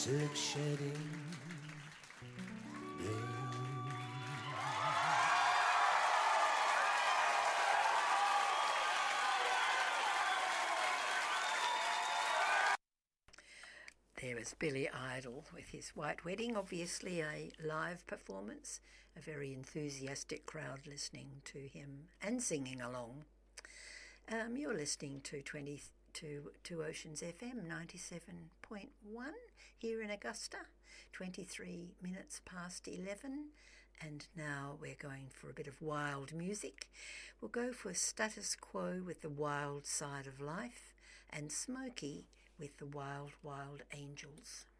silk shedding day. There was Billy Idol with his White Wedding, obviously a live performance, a very enthusiastic crowd listening to him and singing along. You're listening to 2 Oceans FM 97.1 here in Augusta, 23 minutes past 11, and now we're going for a bit of wild music. We'll go for Status Quo with The Wild Side of Life and Smokey with The Wild Wild Angels.